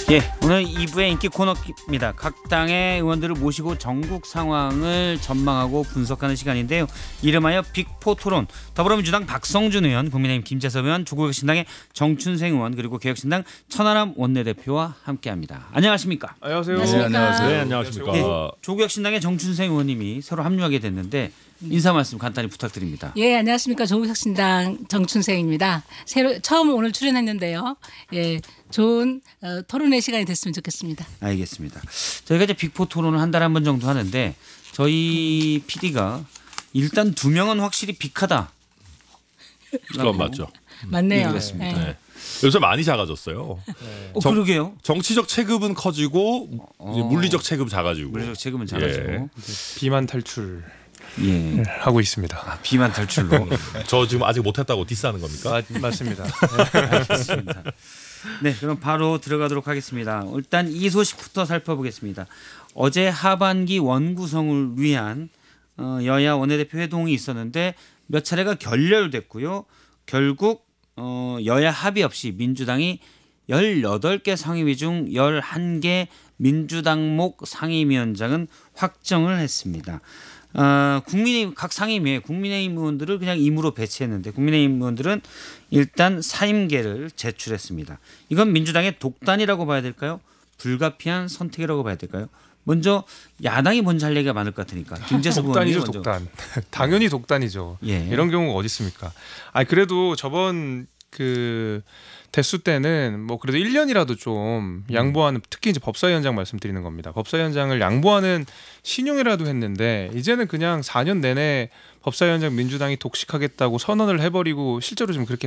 예, 오늘 2부의 인기 코너입니다. 각 당의 의원들을 모시고 전국 상황을 전망하고 분석하는 시간인데요. 이름하여 빅4토론. 더불어민주당 박성준 의원, 국민의힘 김재섭 의원, 조국혁신당의 정춘생 의원, 그리고 개혁신당 천하람 원내대표와 함께합니다. 안녕하십니까? 안녕하세요. 네, 안녕하세요. 네, 안녕하십니까. 예, 조국혁신당의 정춘생 의원님이 새로 합류하게 됐는데 인사 말씀 간단히 부탁드립니다. 예, 안녕하십니까. 조국혁신당 정춘생입니다. 처음 오늘 출연했는데요. 예, 좋은 토론의 시간이 됐으면 좋겠습니다. 알겠습니다. 저희가 이제 빅4 토론을 한 달에 한 번 정도 하는데 저희 PD가 일단 2명은 확실히 빅하다. 그건 맞죠. 맞네요. 얘기했습니다. 네. 요새 많이 작아졌어요. 그러게요. 정치적 체급은 커지고 이제 물리적 체급 작아지고. 물리적 체급은 작아지고. 비만 탈출 예. 하고 있습니다. 비만 탈출로. 저 지금 아직 못했다고 디스하는 겁니까? 맞습니다. 알겠습니다. 네, 그럼 바로 들어가도록 하겠습니다. 일단 이 소식부터 살펴보겠습니다. 어제 하반기 원구성을 위한 여야 원내대표 회동이 있었는데 몇 차례가 결렬됐고요. 결국 여야 합의 없이 민주당이 18개 상임위 중 11개 민주당목 상임위원장은 확정을 했습니다. 국민의힘 각 상임위에 국민의힘 의원들을 그냥 임으로 배치했는데 국민의힘 의원들은 일단 사임계를 제출했습니다. 이건 민주당의 독단이라고 봐야 될까요? 불가피한 선택이라고 봐야 될까요? 먼저 야당이 먼저 할 얘기가 많을 것 같으니까 김재섭 의원이 독단이죠, 먼저. 독단. 당연히 독단이죠. 예. 이런 경우가 어디 있습니까? 그래도 저번 그 대수 때는 뭐 그래도 1년이라도 좀 양보하는, 특히 이제 법사위원장 말씀드리는 겁니다. 법사위원장을 양보하는 신용이라도 했는데 이제는 그냥 4년 내내 법사위원장 민주당이 독식하겠다고 선언을 해버리고 실제로 좀 그렇게